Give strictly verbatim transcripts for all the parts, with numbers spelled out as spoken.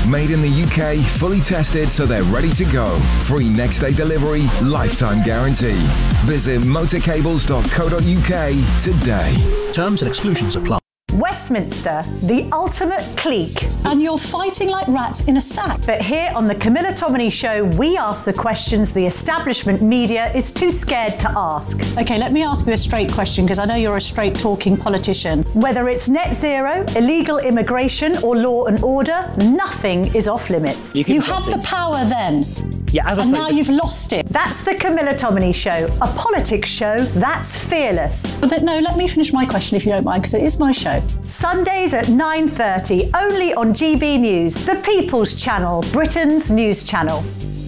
made in the U K, fully tested so they're ready to go. Free next day delivery, lifetime guarantee. Visit motorcables dot co dot U K today. Terms and exclusions apply. Westminster, the ultimate clique. And you're fighting like rats in a sack. But here on the Camilla Tominey Show, we ask the questions the establishment media is too scared to ask. Okay, let me ask you a straight question, because I know you're a straight-talking politician. Whether it's net zero, illegal immigration, or law and order, nothing is off limits. You, you had the power then. Yeah, as I and say, now you've lost it. That's the Camilla Tominey Show, a politics show that's fearless. But no, let me finish my question if you don't mind, because it is my show. Sundays at nine thirty, only on G B News, the People's Channel, Britain's news channel.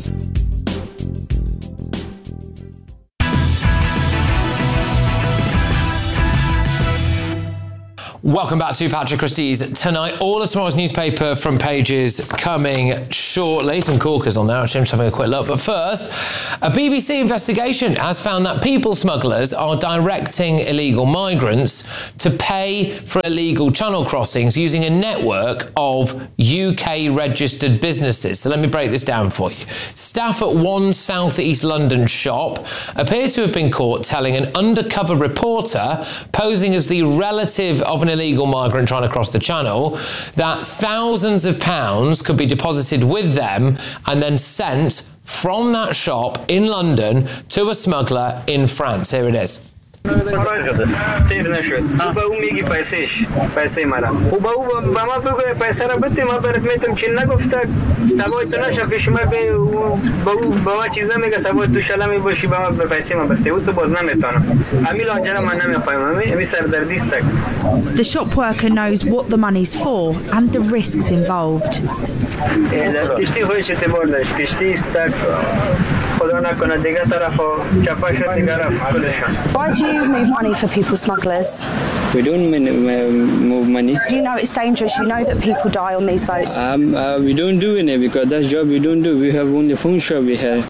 Welcome back to Patrick Christie's Tonight. All of tomorrow's newspaper from pages coming shortly. Some corkers on there, actually. I'm just having a quick look. But first, a B B C investigation has found that people smugglers are directing illegal migrants to pay for illegal channel crossings using a network of U K-registered businesses. So let me break this down for you. Staff at one South East London shop appear to have been caught telling an undercover reporter, posing as the relative of an illegal migrant trying to cross the channel, that thousands of pounds could be deposited with them and then sent from that shop in London to a smuggler in France. Here it is. तेरे नशे बाबू Maggi पैसेश पैसे मारा वो बाबू बामा पे पैसा रबते मां पर में तुम चिन्ना गुफ्ता सबो इतना शफिश में पे बाबू बाबा चीज़ा में का सबो तू शला में बोशी बामा पे पैसे मां बरते वो तो बोझना में तो ना अमी लॉन्जरा मानना में फाइम में अभी सरदर्दी तक. The shop worker knows what the money's for and the risks involved. किश्ती हुई चीज़ें बोल रहे किश्ती तक Why do you move money for people smugglers? We don't move money. You know it's dangerous. You know that people die on these boats. Um, uh, we don't do it because that's job we don't do. We have only phone shop we have.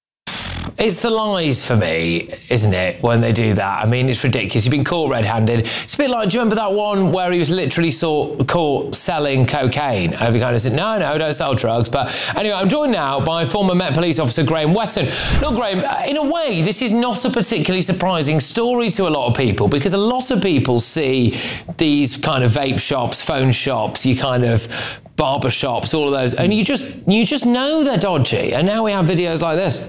It's the lies for me, isn't it, when they do that? I mean, it's ridiculous. You've been caught red-handed. It's a bit like, do you remember that one where he was literally saw, caught selling cocaine? And he kind of said, no, no, don't sell drugs. But anyway, I'm joined now by former Met Police Officer Graham Weston. Look, Graham, in a way, this is not a particularly surprising story to a lot of people, because a lot of people see these kind of vape shops, phone shops, you kind of barber shops, all of those, and you just you just know they're dodgy. And now we have videos like this.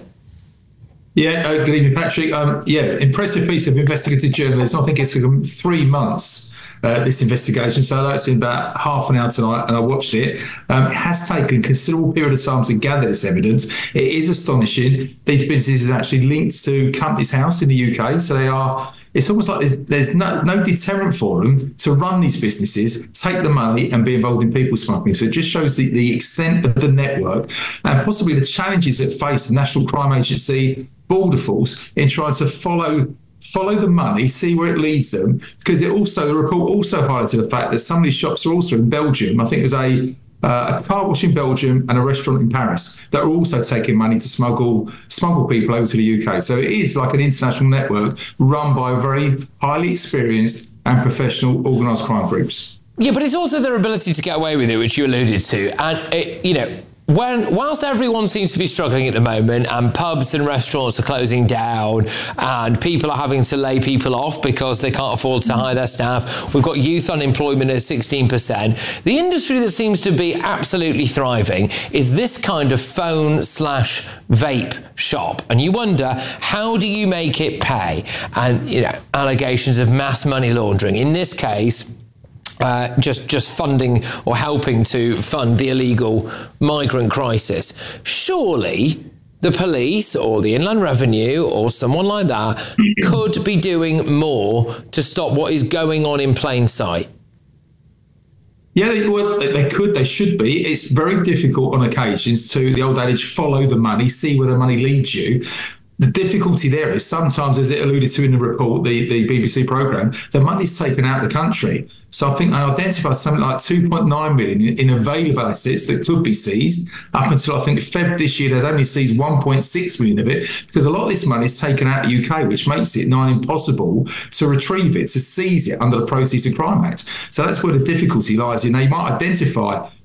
Yeah, uh, good evening, Patrick. Um, yeah, impressive piece of investigative journalism. I think it took them three months, uh, this investigation. So that's in about half an hour tonight, and I watched it. Um, it has taken a considerable period of time to gather this evidence. It is astonishing. These businesses are actually linked to Companies House in the U K. So they are, it's almost like there's, there's no, no deterrent for them to run these businesses, take the money and be involved in people smuggling. So it just shows the, the extent of the network and possibly the challenges that face the National Crime Agency, Border Force, in trying to follow follow the money, see where it leads them. Because it also, the report also highlighted the fact that some of these shops are also in Belgium. I think there's a uh, a car wash in Belgium and a restaurant in Paris that are also taking money to smuggle smuggle people over to the U K. So it is like an international network run by very highly experienced and professional organised crime groups. Yeah, but it's also their ability to get away with it, which you alluded to. And, it, you know, When, whilst everyone seems to be struggling at the moment and pubs and restaurants are closing down and people are having to lay people off because they can't afford to hire their staff, we've got youth unemployment at sixteen percent. The industry that seems to be absolutely thriving is this kind of phone slash vape shop. And you wonder, how do you make it pay? And, you know, allegations of mass money laundering. In this case, Uh, just just funding or helping to fund the illegal migrant crisis. Surely the police or the Inland Revenue or someone like that could be doing more to stop what is going on in plain sight. Yeah, they, well, they could, they should be. It's very difficult on occasions to, the old adage, follow the money, see where the money leads you. The difficulty there is sometimes, as it alluded to in the report, the, the B B C programme, the money's taken out of the country. So I think I identified something like two point nine million in available assets that could be seized. Up until I think February this year, they'd only seized one point six million of it, because a lot of this money is taken out of the U K, which makes it nigh impossible to retrieve it, to seize it under the Proceeds of Crime Act. So that's where the difficulty lies in. They might identify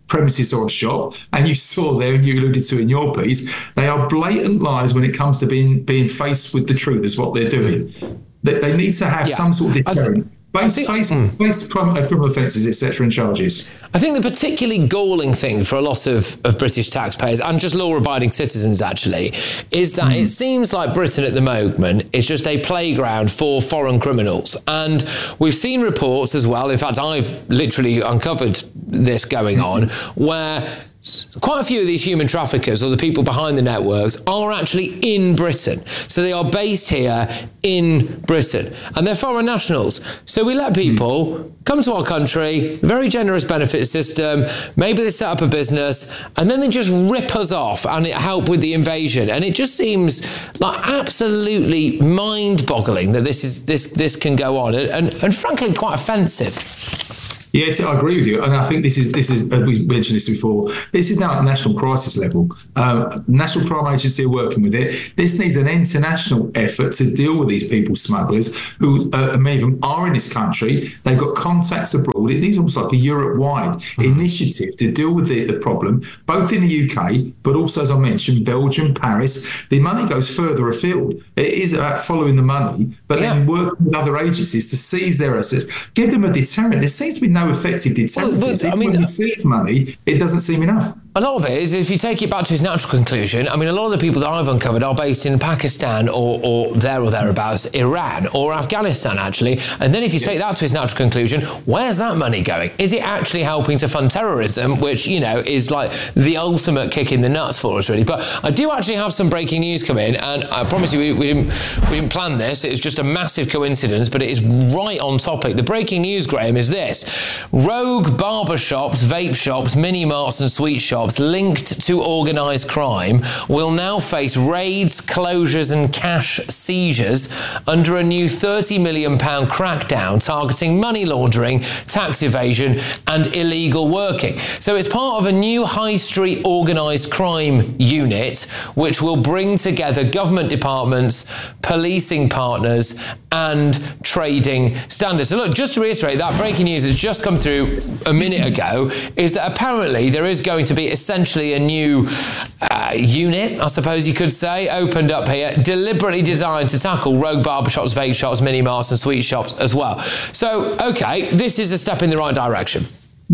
premises or a shop, and you saw there, and you alluded to in your piece, they are blatant lies when it comes to being being faced with the truth as what they're doing. They, they need to have Yeah. some sort of deterrent. Based, think- based, based crime, uh, criminal offences, et cetera, and charges. I think the particularly galling thing for a lot of, of British taxpayers and just law-abiding citizens, actually, is that it seems like Britain at the moment is just a playground for foreign criminals. And we've seen reports as well, in fact, I've literally uncovered this going on, where quite a few of these human traffickers, or the people behind the networks, are actually in Britain. So they are based here in Britain, and they're foreign nationals. So we let people come to our country, very generous benefit system, maybe they set up a business, and then they just rip us off and help with the invasion. And it just seems like absolutely mind-boggling that this is this this can go on, and, and, and frankly quite offensive. Yeah, I agree with you, and I think this is this is uh, we mentioned this before. This is now at national crisis level. Um, National Crime Agency are working with it. This needs an international effort to deal with these people smugglers, who uh, many of them are in this country. They've got contacts abroad. It needs almost like a Europe-wide mm-hmm. initiative to deal with the, the problem, both in the U K, but also, as I mentioned, Belgium, Paris. The money goes further afield. It is about following the money, but yeah. then working with other agencies to seize their assets, give them a deterrent. There seems to be no effective deterrent. Well, but, I mean, when you seize money, it doesn't seem enough. A lot of it is, if you take it back to its natural conclusion, I mean, a lot of the people that I've uncovered are based in Pakistan or, or there or thereabouts, Iran or Afghanistan, actually. And then if you yeah. take that to its natural conclusion, where's that money going? Is it actually helping to fund terrorism, which, you know, is like the ultimate kick in the nuts for us, really? But I do actually have some breaking news come in, and I promise you, we, we, didn't, we didn't plan this. It was just a massive coincidence, but it is right on topic. The breaking news, Graham, is this. Rogue barbershops, vape shops, mini-marts and sweet shops linked to organised crime will now face raids, closures and cash seizures under a new thirty million pounds crackdown targeting money laundering, tax evasion and illegal working. So it's part of a new high street organised crime unit which will bring together government departments, policing partners and trading standards. So look, just to reiterate, that breaking news has just come through a minute ago, is that apparently there is going to be essentially a new uh, unit, I suppose you could say, opened up here, deliberately designed to tackle rogue barbershops, vape shops, mini-marts and sweet shops as well. So, okay, this is a step in the right direction.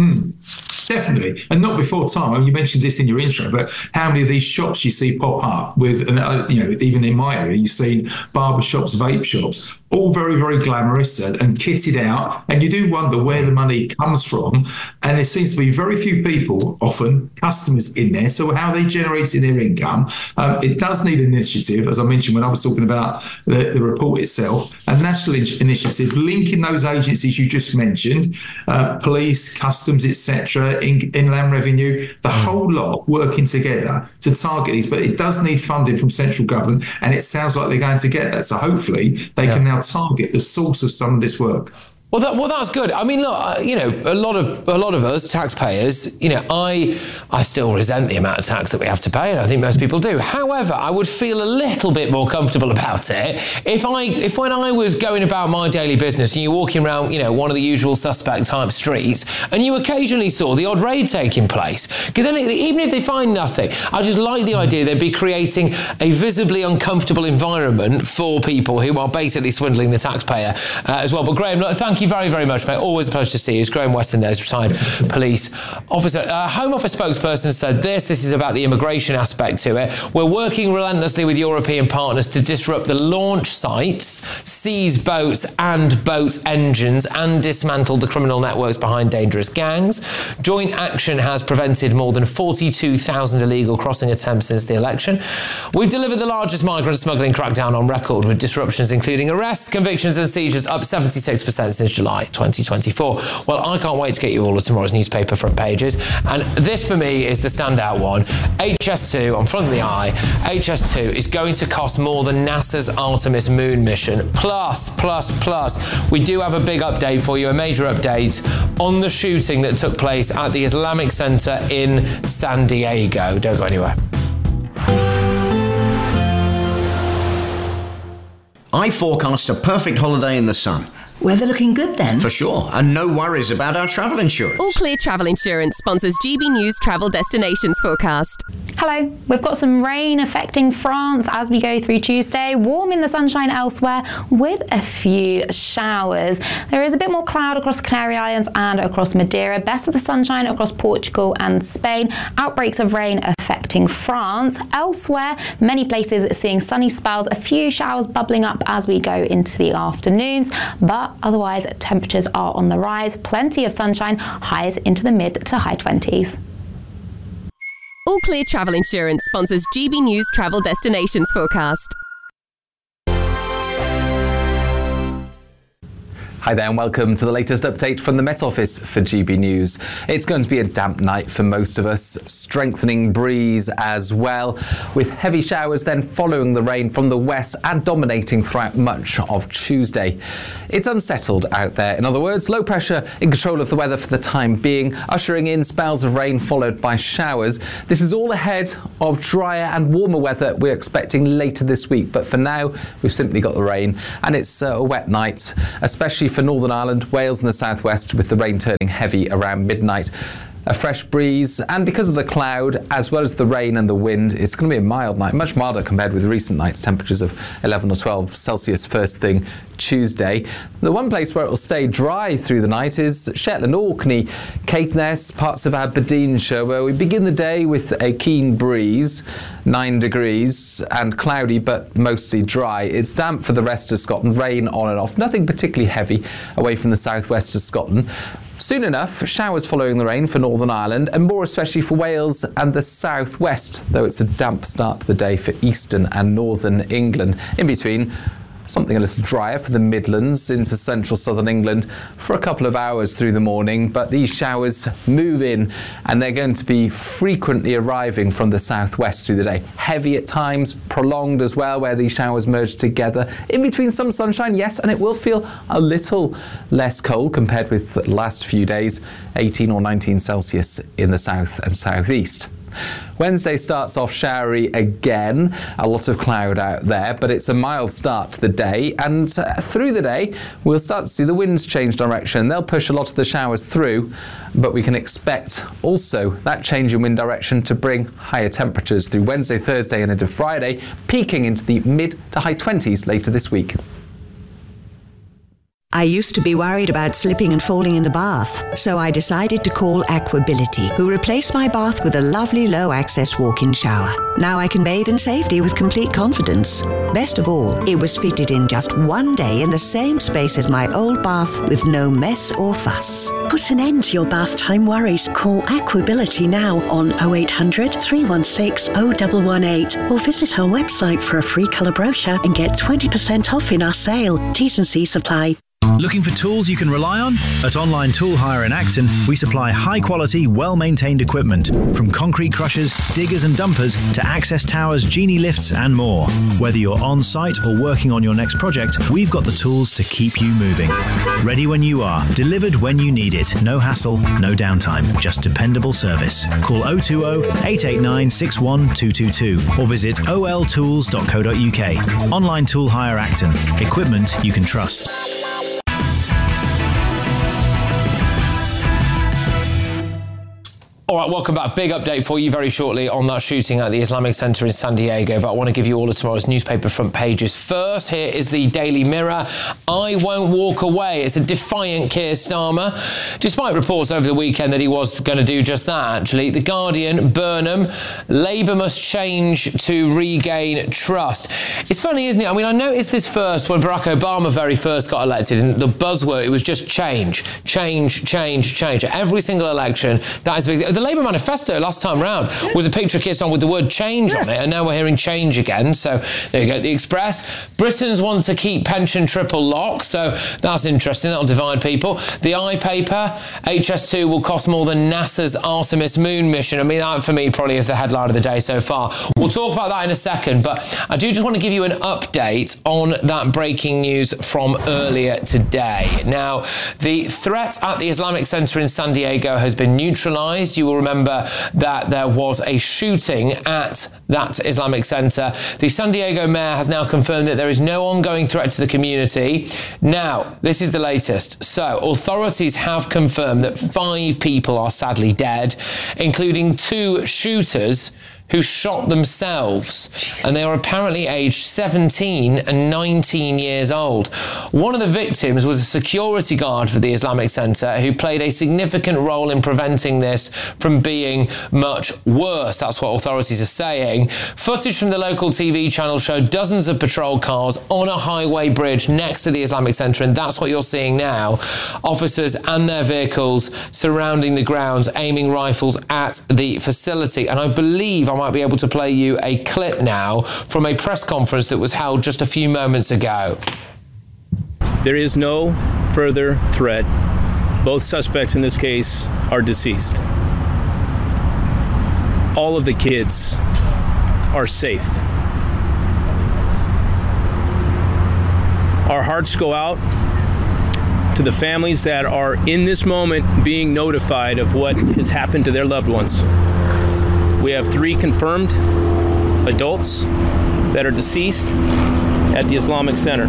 Mm, definitely, and not before time. I mean, you mentioned this in your intro, but how many of these shops you see pop up with, uh, you know, even in my area, you've seen barber shops, vape shops, all very, very glamorous and, and kitted out, and you do wonder where the money comes from. And there seems to be very few people, often customers, in there. So how are they generating their income? Um, it does need an initiative, as I mentioned when I was talking about the, the report itself, a national initiative linking those agencies you just mentioned, uh, police, customs, et cetera, in, inland revenue, the whole lot working together to target these. But it does need funding from central government, and it sounds like they're going to get that. So hopefully they yeah. can now target the source of some of this work. Well, that, well, that's good. I mean, look, uh, you know, a lot of a lot of us taxpayers, you know, I I still resent the amount of tax that we have to pay, and I think most people do. However, I would feel a little bit more comfortable about it if I if when I was going about my daily business and you're walking around, you know, one of the usual suspect type streets, and you occasionally saw the odd raid taking place. Because then, it, even if they find nothing, I just like the idea they'd be creating a visibly uncomfortable environment for people who are basically swindling the taxpayer uh, as well. But Graham, look, thank you very, very much, mate. Always a pleasure to see you. It's Graham Weston there, retired police officer. Uh, Home Office spokesperson said this. This is about the immigration aspect to it. We're working relentlessly with European partners to disrupt the launch sites, seize boats and boat engines, and dismantle the criminal networks behind dangerous gangs. Joint action has prevented more than forty-two thousand illegal crossing attempts since the election. We've delivered the largest migrant smuggling crackdown on record, with disruptions including arrests, convictions and seizures up seventy-six percent since July twenty twenty-four. Well, I can't wait to get you all of tomorrow's newspaper front pages. And this, for me, is the standout one. H S two, on front of the eye, H S two is going to cost more than NASA's Artemis moon mission. Plus, plus, plus, we do have a big update for you, a major update on the shooting that took place at the Islamic Center in San Diego. Don't go anywhere. I forecast a perfect holiday in the sun. Weather looking good then? For sure, and no worries about our travel insurance. All Clear Travel Insurance sponsors G B News Travel Destinations Forecast. Hello, we've got some rain affecting France as we go through Tuesday, warm in the sunshine elsewhere with a few showers. There is a bit more cloud across Canary Islands and across Madeira, best of the sunshine across Portugal and Spain, outbreaks of rain affecting France. Elsewhere, many places seeing sunny spells, a few showers bubbling up as we go into the afternoons, but otherwise temperatures are on the rise, plenty of sunshine, highs into the mid to high twenties. All Clear Travel Insurance sponsors G B News Travel Destinations Forecast. Hi there and welcome to the latest update from the Met Office for G B News. It's going to be a damp night for most of us, strengthening breeze as well, with heavy showers then following the rain from the west and dominating throughout much of Tuesday. It's unsettled out there. In other words, low pressure in control of the weather for the time being, ushering in spells of rain followed by showers. This is all ahead of drier and warmer weather we're expecting later this week, but for now we've simply got the rain and it's a wet night, especially for Northern Ireland, Wales and the southwest, with the rain turning heavy around midnight. A fresh breeze, and because of the cloud as well as the rain and the wind, it's going to be a mild night, much milder compared with recent nights, temperatures of eleven or twelve Celsius first thing Tuesday. The one place where it will stay dry through the night is Shetland, Orkney, Caithness, parts of Aberdeenshire, where we begin the day with a keen breeze, nine degrees and cloudy but mostly dry. It's damp for the rest of Scotland, rain on and off, nothing particularly heavy away from the southwest of Scotland. Soon enough, showers following the rain for Northern Ireland and more especially for Wales and the southwest, though it's a damp start to the day for eastern and northern England. In between, something a little drier for the Midlands into central southern England for a couple of hours through the morning, but these showers move in and they're going to be frequently arriving from the southwest through the day. Heavy at times, prolonged as well, where these showers merge together. In between some sunshine, yes, and it will feel a little less cold compared with the last few days, eighteen or nineteen Celsius in the south and southeast. Wednesday starts off showery again, a lot of cloud out there, but it's a mild start to the day, and uh, through the day we'll start to see the winds change direction. They'll push a lot of the showers through, but we can expect also that change in wind direction to bring higher temperatures through Wednesday, Thursday and into Friday, peaking into the mid to high twenties later this week. I used to be worried about slipping and falling in the bath, so I decided to call Aquability, who replaced my bath with a lovely low-access walk-in shower. Now I can bathe in safety with complete confidence. Best of all, it was fitted in just one day in the same space as my old bath with no mess or fuss. Put an end to your bath time worries. Call Aquability now on oh eight hundred, three one six, oh one one eight or visit our website for a free colour brochure and get twenty percent off in our sale. T's and C's apply. Looking for tools you can rely on? At Online Tool Hire in Acton, we supply high-quality, well-maintained equipment, from concrete crushers, diggers and dumpers to access towers, genie lifts and more. Whether you're on-site or working on your next project, we've got the tools to keep you moving. Ready when you are, delivered when you need it. No hassle, no downtime, just dependable service. Call oh two oh, eight eight nine, six one two two two or visit o l tools dot co dot u k. Online Tool Hire Acton. Equipment you can trust. All right, welcome back. Big update for you very shortly on that shooting at the Islamic Center in San Diego, but I want to give you all of tomorrow's newspaper front pages. First, here is the Daily Mirror. I won't walk away. It's a defiant Keir Starmer, despite reports over the weekend that he was going to do just that, actually. The Guardian, Burnham, Labour must change to regain trust. It's funny, isn't it? I mean, I noticed this first when Barack Obama very first got elected, and the buzzword, it was just change, change, change, change. Every single election, that is big. The Labour manifesto last time round was a picture of Keir Starmer with the word change yes. on it, and now we're hearing change again. So there you go. The Express, Britons want to keep pension triple lock, so that's interesting. That'll divide people. The I paper, H S two will cost more than NASA's Artemis moon mission. I mean, that for me probably is the headline of the day so far. We'll talk about that in a second, but I do just want to give you an update on that breaking news from earlier today. Now, the threat at the Islamic Center in San Diego has been neutralized. You will remember that there was a shooting at that Islamic Center. The San Diego mayor has now confirmed that there is no ongoing threat to the community. Now, this is the latest. So, authorities have confirmed that five people are sadly dead, including two shooters who shot themselves, Jeez. and they are apparently aged seventeen and nineteen years old. One of the victims was a security guard for the Islamic Center who played a significant role in preventing this from being much worse. That's what authorities are saying. Footage from the local T V channel showed dozens of patrol cars on a highway bridge next to the Islamic Center, and that's what you're seeing now. Officers and their vehicles surrounding the grounds, aiming rifles at the facility. And I believe I might be able to play you a clip now from a press conference that was held just a few moments ago. There is no further threat. Both suspects in this case are deceased. All of the kids are safe. Our hearts go out to the families that are in this moment being notified of what has happened to their loved ones. We have three confirmed adults that are deceased at the Islamic Center.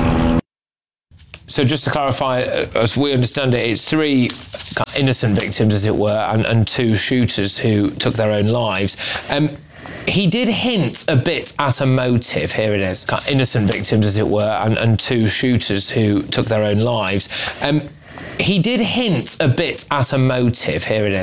So just to clarify, as we understand it, it's three innocent victims, as it were, and, and two shooters who took their own lives. Um, he did hint a bit at a motive. Here it is. Innocent victims, as it were, and, and two shooters who took their own lives. Um, he did hint a bit at a motive. Here it is.